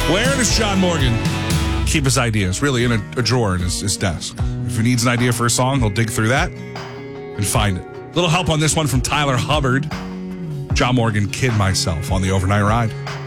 Where does John Morgan keep his ideas? Really in a drawer in his desk. If he needs an idea for a song, he'll dig through that and find it. Little help on this one from Tyler Hubbard. John Morgan, Kid Myself on the Overnight Ride.